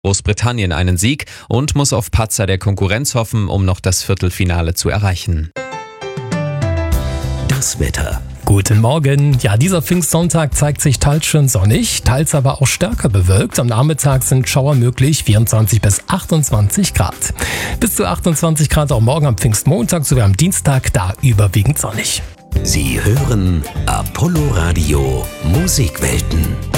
Großbritannien einen Sieg und muss auf Patzer der Konkurrenz hoffen, um noch das Viertelfinale zu erreichen. Das Wetter. Guten Morgen. Ja, dieser Pfingstsonntag zeigt sich teils schön sonnig, teils aber auch stärker bewölkt. Am Nachmittag sind Schauer möglich, 24 bis 28 Grad. Bis zu 28 Grad auch morgen am Pfingstmontag sowie am Dienstag, da überwiegend sonnig. Sie hören Apollo Radio Musikwelten.